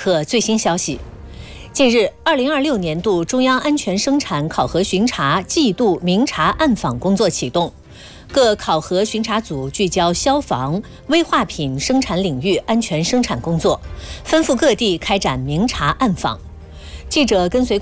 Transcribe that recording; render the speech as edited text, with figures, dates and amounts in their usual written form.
刻最新消息。近日，2026年度中央安全生产考核巡查季度明察暗访工作启动，各考核巡查组聚焦消防、危化品生产领域安全生产工作，吩咐各地开展明察暗访。记者跟随